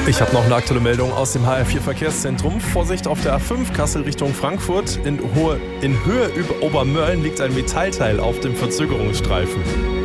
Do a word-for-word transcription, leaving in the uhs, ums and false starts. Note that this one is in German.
Ich habe noch eine aktuelle Meldung aus dem H R vier Verkehrszentrum. Vorsicht auf der A fünf Kassel Richtung Frankfurt. In, Hohe, in Höhe über Obermörlen liegt ein Metallteil auf dem Verzögerungsstreifen.